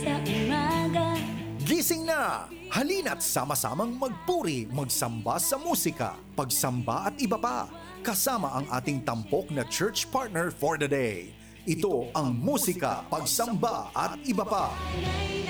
sa umaga. Gising na! Halina't sama-samang magpuri, magsamba sa musika, pagsamba at iba pa. Kasama ang ating tampok na church partner for the day. Ito ang musika, pagsamba at iba pa.